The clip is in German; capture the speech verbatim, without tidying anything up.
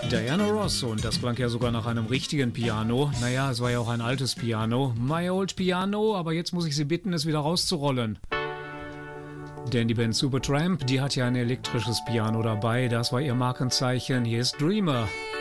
Diana Ross, und das klang ja sogar nach einem richtigen Piano. Naja, es war ja auch ein altes Piano. My Old Piano, aber jetzt muss ich Sie bitten, es wieder rauszurollen. Denn die Band Supertramp, die hat ja ein elektrisches Piano dabei. Das war ihr Markenzeichen. Hier ist Dreamer.